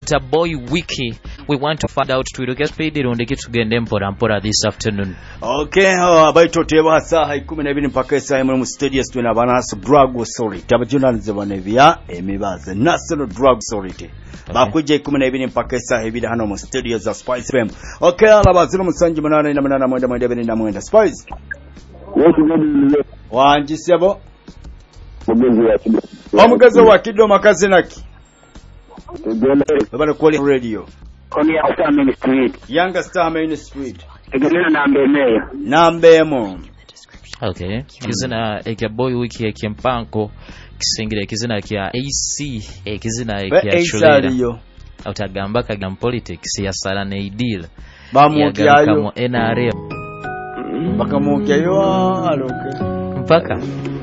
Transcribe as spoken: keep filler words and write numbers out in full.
Water Boy Wiki. We want to find out to look at speed on the get to get them for Ampora this afternoon. Okay, abaito teba saa ikumi na mbili mpaka saa mu studios tuna Banaso Drug Authority. Abajunanize banebya emibaze National Drug Authority. Bakuje ikumi na mbili mpaka saa ibiri hano mu studios za Spice F M. Okay, alabazino musanji munana na munana mwenda mwenda bene na mwenda Spice. Wanjisebo. Mugezi wa Kido. Omugezi wa Kido makazi naki. Baba kwali radio. Koni ya Star Main Street. Younger Star Main Street. Tegemea na mbemeyo. Nambemo. Okay. Kizina ekya Boy Wiki ekya Mpanko kisingire kizina kya A C ekizina ekya Chulera. Utagamba kagam politics ya sala na ideal. Bamukyayo N R M. Baka mukyayo aloke. Mpaka